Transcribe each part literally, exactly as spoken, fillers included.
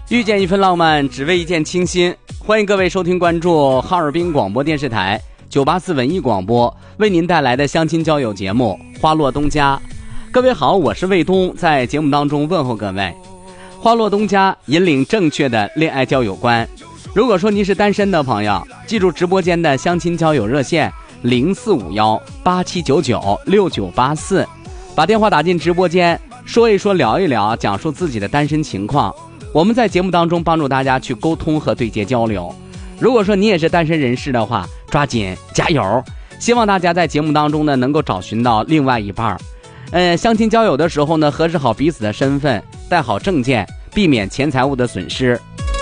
遇见一份浪漫，只为一见倾心。欢迎各位收听关注哈尔滨广播电视台九八四文艺广播为您带来的相亲交友节目《花落东家》。各位好，我是卫东，在节目当中问候各位。花落东家引领正确的恋爱交友观。如果说您是单身的朋友，记住直播间的相亲交友热线零四五幺八七九九六九八四，把电话打进直播间，说一说聊一聊，讲述自己的单身情况。我们在节目当中帮助大家去沟通和对接交流。如果说你也是单身人士的话，抓紧加油！希望大家在节目当中呢能够找寻到另外一半。呃，相亲交友的时候呢，核实好彼此的身份，带好证件，避免钱财物的损失。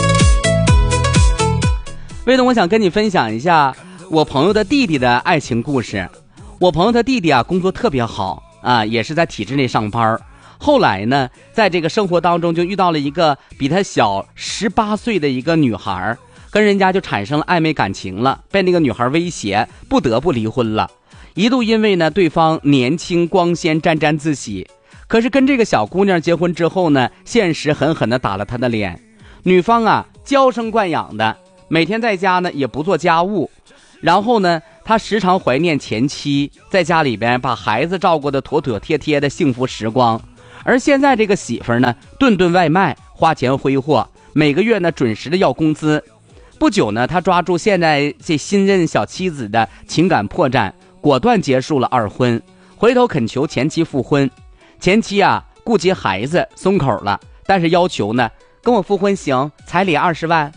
为了我想跟你分享一下我朋友的弟弟的爱情故事。我朋友的弟弟啊，工作特别好啊，也是在体制内上班。后来呢，在这个生活当中就遇到了一个比他小十八岁的一个女孩，跟人家就产生了暧昧感情了，被那个女孩威胁，不得不离婚了。一度因为呢对方年轻光鲜沾沾自喜，可是跟这个小姑娘结婚之后呢，现实狠狠地打了她的脸。女方啊娇生惯养的，每天在家呢也不做家务，然后呢她时常怀念前妻在家里边把孩子照顾得妥妥帖帖的幸福时光。而现在这个媳妇儿呢，顿顿外卖，花钱挥霍，每个月呢准时的要工资。不久呢，他抓住现在这新任小妻子的情感破绽，果断结束了二婚，回头恳求前妻复婚。前妻啊，顾及孩子松口了，但是要求呢，跟我复婚行，彩礼二十万。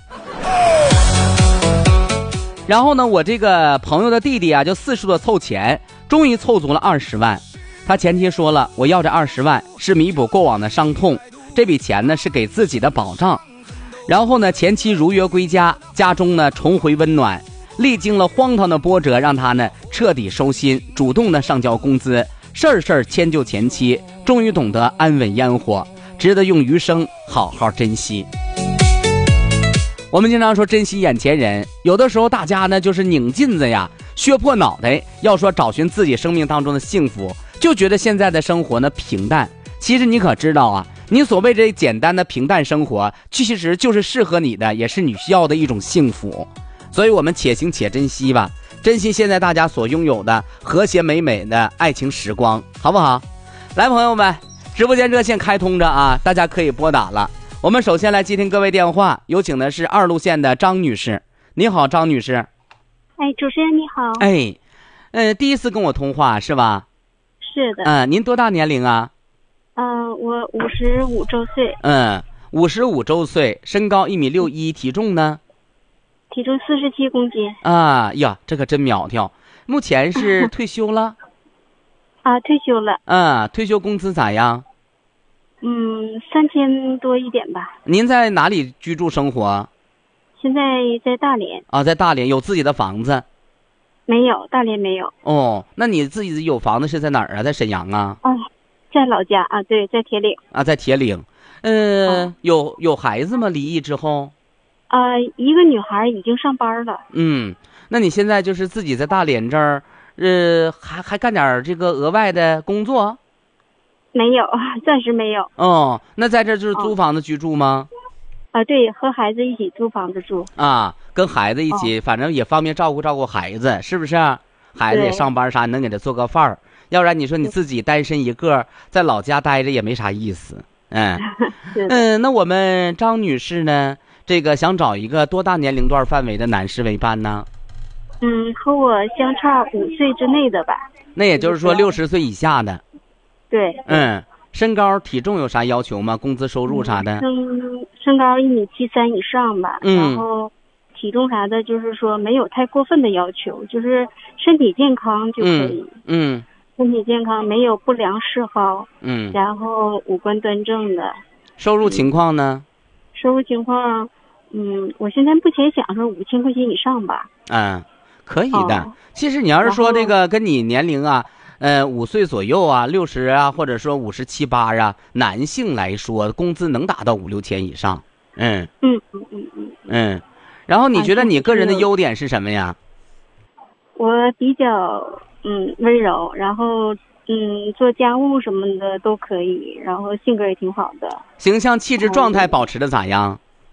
然后呢，我这个朋友的弟弟啊，就四处的凑钱，终于凑足了二十万。他前妻说了，我要这二十万是弥补过往的伤痛，这笔钱呢是给自己的保障。然后呢，前妻如约归家，家中呢重回温暖。历经了荒唐的波折，让他呢彻底收心，主动的上交工资，事儿事儿迁就前妻，终于懂得安稳烟火，值得用余生好好珍惜。我们经常说珍惜眼前人，有的时候大家呢就是拧劲子呀，削破脑袋，要说找寻自己生命当中的幸福，就觉得现在的生活呢平淡。其实你可知道啊，你所谓这简单的平淡生活，其实就是适合你的，也是你需要的一种幸福。所以我们且行且珍惜吧，珍惜现在大家所拥有的和谐美美的爱情时光，好不好？来，朋友们，直播间热线开通着啊，大家可以拨打了。我们首先来接听各位电话，有请的是二路线的张女士。你好，张女士。 哎，主持人你好。 哎，呃，第一次跟我通话是吧？ 是的。 嗯、呃，您多大年龄啊？ 嗯、呃，我五十五周岁。 嗯，五十五周岁，身高一米六一，体重呢？ 体重四十七公斤。 啊呀，这可真苗条。目前是退休了？ 啊，退休了。 嗯，退休工资咋样？ 嗯，三千多一点吧。 您在哪里居住生活？ 现在在大连。 啊，在大连有自己的房子？ 没有，大连没有。 哦，那你自己有房子是在哪儿啊？在沈阳啊？ 哦，在老家啊，对，在铁岭。 啊，在铁岭。嗯、呃哦，有有孩子吗？离异之后？ 啊、呃，一个女孩已经上班了。 嗯，那你现在就是自己在大连这儿，呃，还还干点这个额外的工作？ 没有，暂时没有。 哦，那在这就是租房子居住吗？ 啊、呃，对，和孩子一起租房子住。 啊，跟孩子一起， 哦、 反正也方便照顾照顾孩子，是不是？孩子也上班啥，能给他做个饭儿。要不然你说你自己单身一个，在老家待着也没啥意思。嗯嗯，那我们张女士呢？这个想找一个多大年龄段范围的男士为伴呢？ 嗯，和我相差五岁之内的吧。 那也就是说六十岁以下的。 对。 嗯，身高体重有啥要求吗？工资收入啥的？ 身身高一米七三以上吧。 嗯。 然后体重啥的，就是说没有太过分的要求，就是身体健康就可以。 嗯。嗯， 身体健康，没有不良嗜好。 嗯。 然后五官端正的。 收入情况呢？ 嗯、收入情况。嗯，我现在目前想说五千块钱以上吧。 嗯，可以的。 哦、 其实你要是说这个跟你年龄啊，呃，五岁左右啊，六十啊，或者说五十七八啊，男性来说，工资能达到五六千以上。嗯嗯嗯嗯嗯嗯。然后你觉得你个人的优点是什么呀？ 我比较嗯温柔，然后嗯做家务什么的都可以，然后性格也挺好的。 形象气质状态保持的咋样？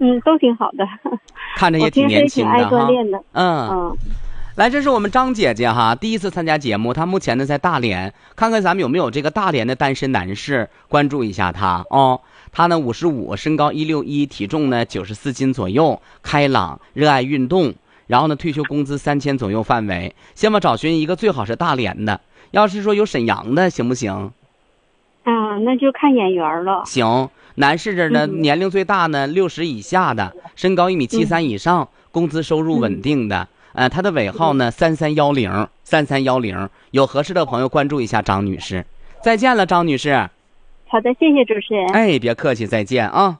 嗯，都挺好的。 看着也挺年轻的哈。 我平时也挺爱锻炼的。 嗯嗯。 来，这是我们张姐姐哈，第一次参加节目，她目前呢在大连，看看咱们有没有这个大连的单身男士，关注一下她哦。她呢五十五，身高一六一，体重呢九十四斤左右，开朗，热爱运动，然后呢退休工资三千左右范围，希望找寻一个最好是大连的，要是说有沈阳的行不行？ 啊，那就看眼缘了。 行，男士这呢、嗯、年龄最大呢六十以下的，身高一米七三以上，嗯、工资收入稳定的。呃，他的尾号呢三三幺零三三幺零，有合适的朋友关注一下张女士。再见了，张女士。 好的，谢谢主持人。 哎，别客气，再见啊。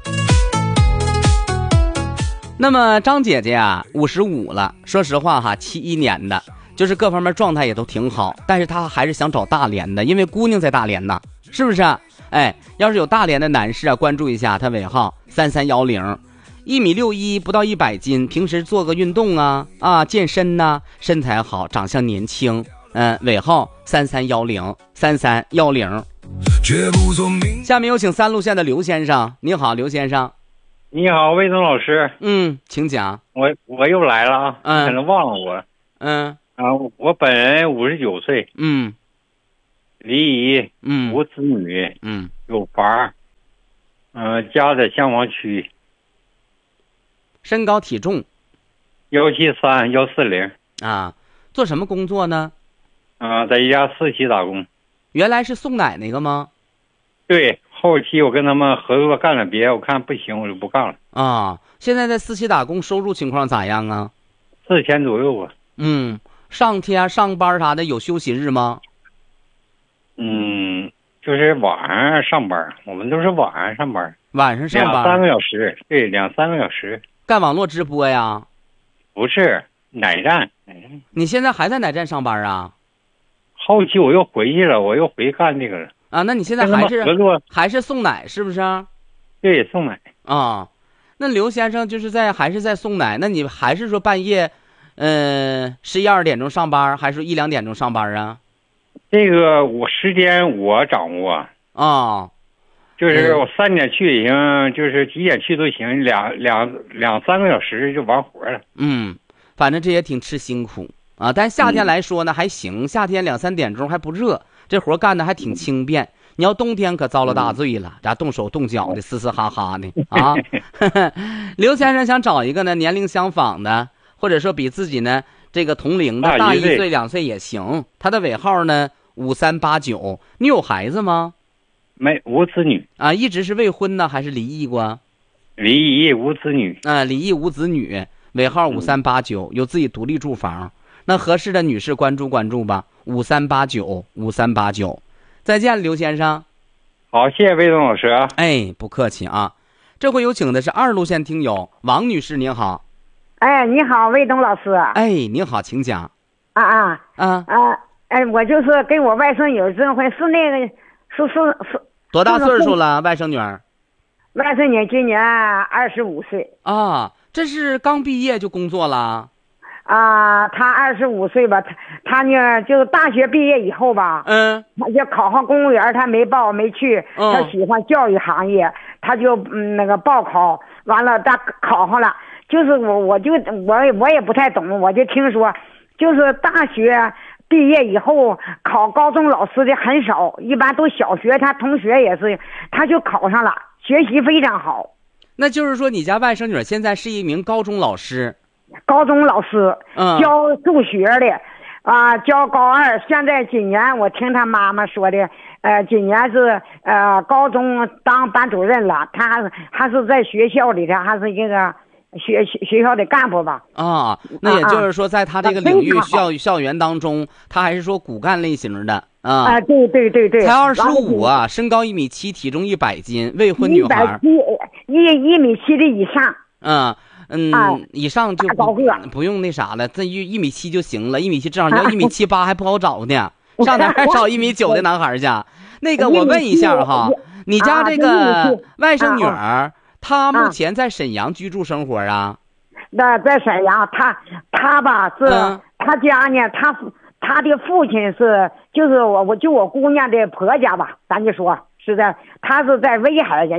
那么张姐姐啊，五十五了，说实话哈，七一年的，就是各方面状态也都挺好，但是她还是想找大连的，因为姑娘在大连呢，是不是？哎，要是有大连的男士啊，关注一下，他尾号三三幺零。一米六一，不到一百斤，平时做个运动啊啊，健身呐、啊，身材好，长相年轻，嗯、呃，尾号三三幺零三三幺零。下面有请三路线的刘先生，你好，刘先生。 你好，魏东老师。 嗯，请讲。 我我又来了啊， 嗯， 可能忘了我。 嗯啊，我本人五十九岁， 嗯， 离异， 嗯， 无子女， 嗯， 有房，嗯、呃，家在襄阳区。 身高体重幺七三幺四零啊，做什么工作呢？ 啊、呃，在一家私企打工。 原来是送奶那个吗？ 对，后期我跟他们合作干了别，我看不行，我就不干了。 啊，现在在私企打工，收入情况咋样啊？ 四千左右吧。 嗯，上天上班啥的有休息日吗？ 嗯，就是晚上上班，我们都是晚上上班。 晚上上班两三个小时，对，两三个小时。 干网络直播呀？ 不是，奶站。 你现在还在奶站上班啊？ 后期我又回去了，我又回干这个了。 啊，那你现在还是合作还是送奶是不是？ 对，送奶。 啊，那刘先生就是在还是在送奶，那你还是说半夜，嗯，十一二点钟上班，还是一两点钟上班啊？ 这个我时间我掌握啊。 就是我三点去也行，就是几点去都行，两两两三个小时就完活了。 嗯，反正这也挺吃辛苦啊。但夏天来说呢、嗯、还行，夏天两三点钟还不热，这活干的还挺轻便。你要冬天可遭了大罪了，咱、嗯、动手动脚的，嘶嘶哈哈的啊。刘先生想找一个呢年龄相仿的，或者说比自己呢这个同龄的大一岁两岁也行。他的尾号呢五三八九。你有孩子吗？ 没，无子女啊，一直是未婚呢，还是离异过？ 离异无子女啊，离异无子女，尾号五三八九，有自己独立住房。那合适的女士关注关注吧，五三八九五三八九。再见，刘先生。 好，谢谢魏东老师啊。 哎，不客气啊。这回有请的是二路线听友王女士，您好。 哎，你好，魏东老师。 哎，您好，请讲。 啊啊啊啊！哎，我就是跟我外甥女结婚，是那个是是是。 多大岁数了，外甥女儿？ 外甥女今年二十五岁。 啊，这是刚毕业就工作了？ 啊，她二十五岁吧，她她呢就是大学毕业以后吧， 嗯， 她就考上公务员，她没报没去， 嗯、 她喜欢教育行业，她就嗯那个报考，完了她考上了，就是我我就我也我也不太懂，我就听说，就是大学毕业以后考高中老师的很少，一般都小学，他同学也是，他就考上了，学习非常好。 那就是说你家外甥女现在是一名高中老师？ 高中老师， 嗯， 教数学的，啊、呃，教高二。现在今年我听他妈妈说的，呃，今年是呃高中当班主任了，他还是在学校里的，还是一个学学校的干部吧。 啊，那也就是说，在他这个领域校校园当中，他还是说骨干类型的啊。 啊，对对对对。 才二十五啊，身高一米七，体重一百斤，未婚女孩。 一一米七的以上。 嗯嗯， 啊、 以上就不不用那啥了，这一一米七就行了，一米七至少要一米七八还不好找呢，上哪还找一米九的男孩去？那个我问一下哈，你家这个外甥女儿，她目前在沈阳居住生活啊？ 那在沈阳，她她吧是她家呢，她她的父亲是就是我我就我姑娘的婆家吧，咱就说是在她是在威海人家，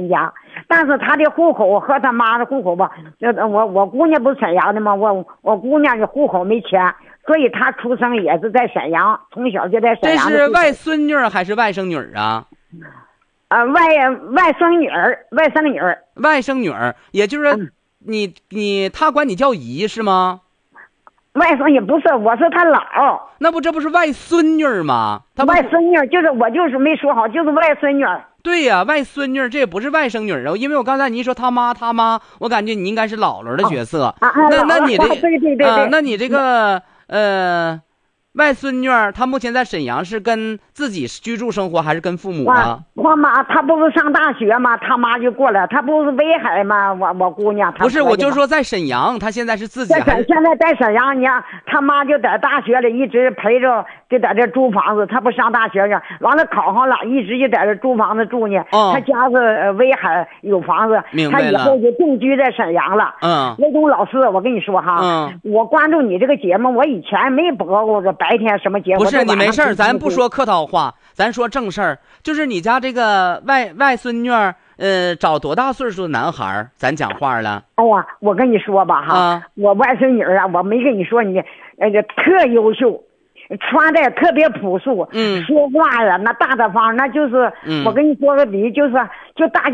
但是他的户口和他妈的户口吧，呃，我我姑娘不是沈阳的吗？我我姑娘的户口没迁，所以她出生也是在沈阳，从小就在沈阳。 这是外孙女还是外甥女啊？ 呃，外外甥女儿，外甥女儿， 外甥女儿，也就是说， 嗯、 你你她管你叫姨是吗？ 外甥也不是，我是他姥。 那不这不是外孙女吗？她外孙女就是我就是没说好，就是外孙女。 对呀、啊，外孙女这也不是外甥女啊，因为我刚才你一说他妈他妈，我感觉你应该是姥姥的角色。 哦、啊那那你这、 啊、对对对对、 呃，那你这个呃外孙女她目前在沈阳是跟自己居住生活还是跟父母啊？ 我妈她不是上大学吗？她妈就过来，她不是威海吗？我我姑娘她不是，我就说在沈阳，她现在是自己还是现在在沈阳呢？她妈就在大学里一直陪着，就在这租房子。她不上大学呢，完了考上了，一直就在这租房子住呢。 哦， 她家是威海有房子，她以后就定居在沈阳了。 嗯， 那种老师，我跟你说哈， 嗯， 我关注你这个节目，我以前没播过这白天什么节目。 不是你没事，咱不说客套话，咱说正事儿。就是你家这个外外孙女，呃，找多大岁数的男孩，咱讲话了。 哎呀，我跟你说吧哈， 啊、 我外孙女啊，我没跟你说你，呃，特优秀，穿的也特别朴素， 嗯， 说话呀那大大方，那就是， 嗯， 我跟你说个比，就是就大家。